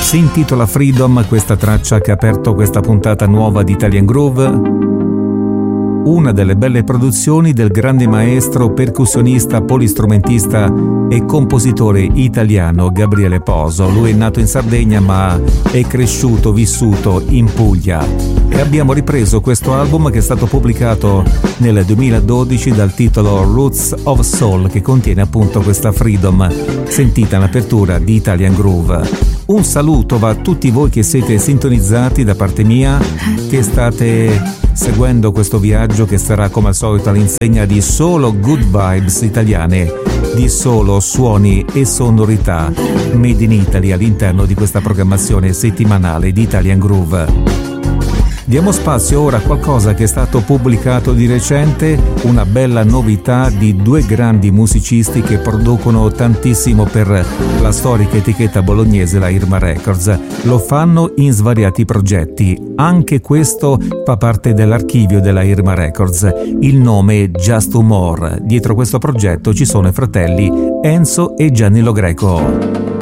Si intitola Freedom, questa traccia che ha aperto questa puntata nuova di Italian Groove. Una delle belle produzioni del grande maestro, percussionista, polistrumentista e compositore italiano Gabriele Poso. Lui è nato in Sardegna ma è cresciuto, vissuto in Puglia. E abbiamo ripreso questo album che è stato pubblicato nel 2012 dal titolo Roots of Soul, che contiene appunto questa Freedom, sentita in apertura di Italian Groove. Un saluto va a tutti voi che siete sintonizzati da parte mia, che state seguendo questo viaggio che sarà come al solito all'insegna di solo good vibes italiane, di solo suoni e sonorità made in Italy all'interno di questa programmazione settimanale di Italian Groove. Diamo spazio ora a qualcosa che è stato pubblicato di recente, una bella novità di due grandi musicisti che producono tantissimo per la storica etichetta bolognese, la Irma Records. Lo fanno in svariati progetti. Anche questo fa parte dell'archivio della Irma Records. Il nome è Just Humor. Dietro questo progetto ci sono i fratelli Enzo e Gianni Lo Greco.